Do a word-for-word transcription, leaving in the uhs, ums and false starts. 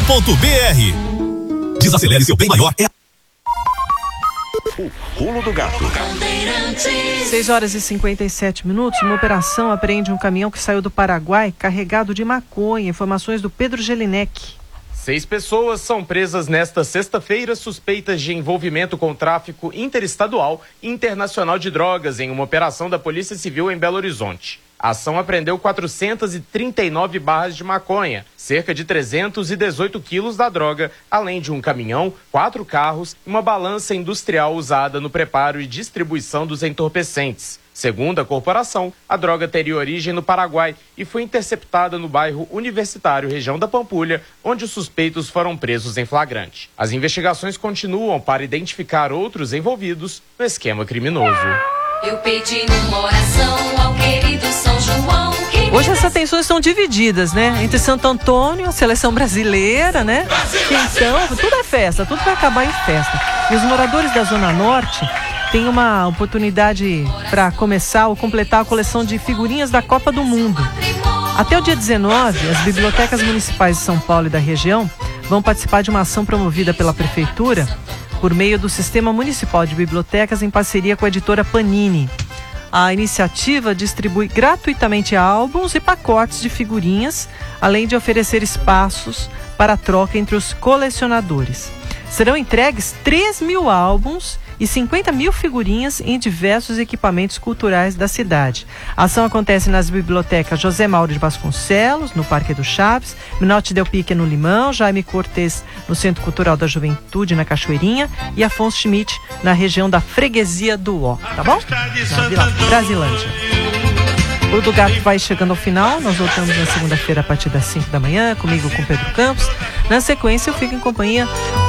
ponto b r. Desacelere seu bem maior. É o pulo do gato. seis horas e cinquenta e sete minutos. Uma operação apreende um caminhão que saiu do Paraguai carregado de maconha. Informações do Pedro Gelinek. Seis pessoas são presas nesta sexta-feira suspeitas de envolvimento com tráfico interestadual e internacional de drogas em uma operação da Polícia Civil em Belo Horizonte. A ação apreendeu quatrocentas e trinta e nove barras de maconha, cerca de trezentos e dezoito quilos da droga, além de um caminhão, quatro carros e uma balança industrial usada no preparo e distribuição dos entorpecentes. Segundo a corporação, a droga teria origem no Paraguai e foi interceptada no bairro Universitário, região da Pampulha, onde os suspeitos foram presos em flagrante. As investigações continuam para identificar outros envolvidos no esquema criminoso. Eu pedi uma oração ao querido São João. Que Hoje as atenções estão divididas, né? Entre Santo Antônio, a seleção brasileira, né? Então, tudo é festa, tudo vai acabar em festa. E os moradores da Zona Norte têm uma oportunidade para começar ou completar a coleção de figurinhas da Copa do Mundo. Até o dia dezenove, as bibliotecas municipais de São Paulo e da região vão participar de uma ação promovida pela Prefeitura por meio do Sistema Municipal de Bibliotecas em parceria com a editora Panini. A iniciativa distribui gratuitamente álbuns e pacotes de figurinhas, além de oferecer espaços para troca entre os colecionadores. Serão entregues três mil álbuns e cinquenta mil figurinhas em diversos equipamentos culturais da cidade. A ação acontece nas bibliotecas José Mauro de Vasconcelos, no Parque do Chaves, Minote Del Pique, no Limão, Jaime Cortez, no Centro Cultural da Juventude, na Cachoeirinha, e Afonso Schmidt, na região da Freguesia do Ó, tá bom? Na Vila Brasilândia. O do Gato vai chegando ao final. Nós voltamos na segunda-feira a partir das cinco da manhã, comigo com Pedro Campos. Na sequência, eu fico em companhia